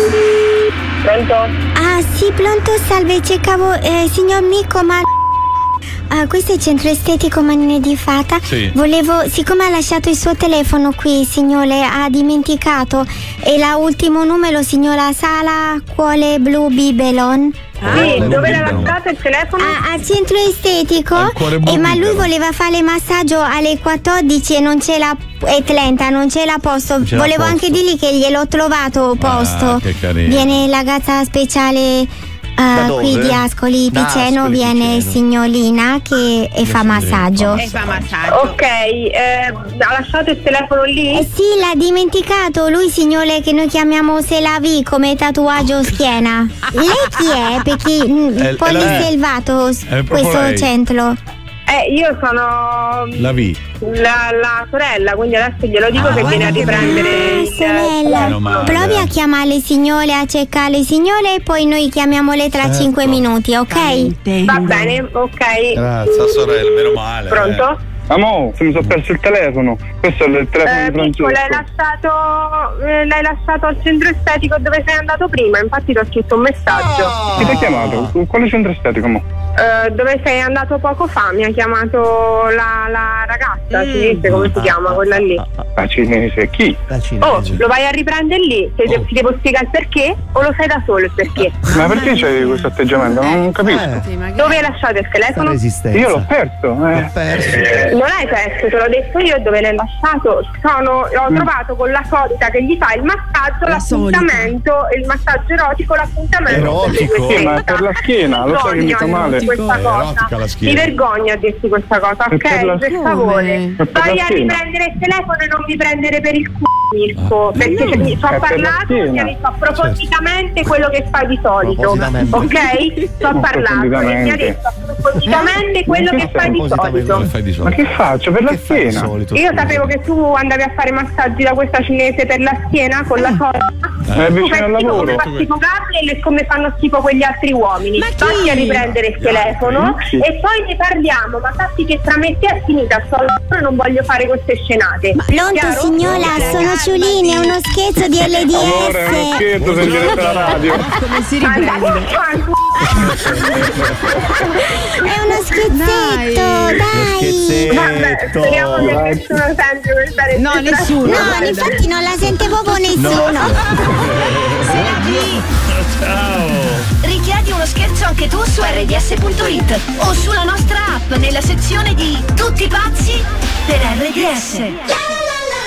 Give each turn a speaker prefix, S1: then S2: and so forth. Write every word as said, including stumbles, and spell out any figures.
S1: Pronto?
S2: Ah sì, pronto, salve, cercavo eh, signor Mirko, ma ah, questo è il centro estetico Manine di Fata.
S3: Sì.
S2: Volevo, siccome ha lasciato il suo telefono qui, signore, ha dimenticato, e la ultimo numero, signora Sala Cuore Blu Bibelon.
S1: Ah, sì, dove l'ha lasciato il telefono?
S2: Ah, al centro estetico.
S3: Al Cuore Blu
S2: E ma lui
S3: Bibelon.
S2: voleva fare massaggio alle quattordici e non c'è la e trenta, non c'è la posto.
S3: Non c'è la
S2: Volevo
S3: posto.
S2: anche dirgli che gliel'ho trovato posto.
S3: Ah, che carino.
S2: Viene la ragazza speciale
S4: Da
S2: uh,
S4: dove?
S2: qui di Ascoli
S4: Da
S2: Piceno,
S4: Ascoli
S2: viene
S4: Piceno.
S2: signorina che e fa massaggio.
S5: E fa massaggio.
S1: Ok, eh, ha lasciato il telefono lì?
S2: Eh sì, l'ha dimenticato lui, signore, che noi chiamiamo Selavi come tatuaggio schiena. Lei chi è? Perché mm,
S3: È- è
S2: poi
S3: la-
S2: è selvato s-
S3: è proprio
S2: questo
S3: lei.
S2: centro.
S1: Eh, io sono
S3: La V.
S1: la, la sorella, quindi adesso glielo dico
S5: Ah,
S1: che viene a
S5: guarda che
S1: riprendere
S2: Ah,
S1: il
S2: sorella,
S3: Meno male.
S2: provi a chiamare il signore, a cercare il signore e poi noi chiamiamole tra
S3: Certo.
S2: cinque minuti, ok?
S1: Va bene, ok.
S3: Grazie, sorella, meno male.
S1: Pronto?
S6: Amo, se mi sono perso il telefono. Questo è il telefono
S1: Eh,
S6: di
S1: Mirko,
S6: Francesco.
S1: l'hai lasciato, eh, l'hai lasciato al centro estetico dove sei andato prima, infatti ti ho scritto un messaggio.
S6: Chi ti ha chiamato? Quale centro estetico, mo?
S1: Eh, dove sei andato poco fa, mi ha chiamato la, la ragazza,
S5: Mm.
S1: cinese, come si chiama, quella lì.
S6: La cinese. Chi?
S4: La cinese.
S1: Oh, lo vai a riprendere lì? Ti,
S3: Oh.
S1: ti devo spiegare il perché o lo sai da solo il perché?
S6: Ma perché c'hai questo atteggiamento? Non capisco.
S4: Eh,
S5: Sì, magari-
S1: Dove hai lasciato il
S4: questa
S1: telefono?
S4: resistenza.
S6: Io l'ho perso.
S4: L'ho
S6: Eh.
S4: perso.
S1: Non hai perso, te l'ho detto io dove l'hai lasciato. Sono, ho trovato con la solita che gli fa il massaggio,
S5: La
S1: l'appuntamento, il massaggio erotico, l'appuntamento.
S3: Erotico?
S1: per le
S6: Sì, ma è per la schiena, lo sai che mi fa male.
S1: Questa
S3: È
S1: cosa.
S3: erotica la schiena.
S1: Ti vergogno a dirti questa cosa,
S6: È per la-
S1: ok? Per
S5: Come?
S1: favore.
S6: È per
S1: Vai
S6: la
S1: a
S6: schiena.
S1: riprendere il telefono e non mi prendere per il culo, Mirko. Perché
S5: no.
S1: se mi ci ho
S6: È per la
S1: parlato,
S6: schiena.
S1: mi ha detto approfonditamente quello che fai di solito.
S4: Appositamente.
S1: Ok? Ci ho parlato e mi ha
S6: Approfonditamente.
S1: detto approfonditamente quello
S6: Ma
S1: che
S6: che
S1: fai di
S4: appositamente?
S1: solito.
S3: Come fai di
S6: Ma
S3: solito?
S6: che faccio? Per la
S4: Che fai di
S6: schiena?
S4: solito?
S1: Io
S4: scusa?
S1: sapevo che tu andavi a fare massaggi da questa cinese per la schiena con la sola.
S6: È
S1: Tu
S6: vicino
S1: fai
S6: al
S1: schifo come
S6: lavoro.
S1: fa schifo Gabriel e come fanno schifo quegli altri uomini.
S5: Ma chi?
S1: Vatti a riprendere il telefono
S6: Sì.
S1: e poi ne parliamo, ma sappi che tra me e te è finita, sto al lavoro e non voglio fare queste scenate.
S2: Pronto
S1: Chiaro?
S2: signora, sono Ciulini, è uno scherzo di
S6: Amore, è uno
S2: L D S.
S6: scherzo se diretta la radio.
S5: Come si
S1: Andate
S5: riprende?
S1: a fanculo.
S2: È uno scherzetto, dai.
S1: Vabbè, speriamo che
S6: Grazie.
S1: nessuno sente questa
S5: No,
S1: registrazione.
S5: nessuno.
S2: No,
S5: guarda.
S2: infatti non la sente proprio nessuno.
S7: Richiedi uno scherzo anche tu su erre di esse punto it o sulla nostra app nella sezione di Tutti pazzi per erre di esse.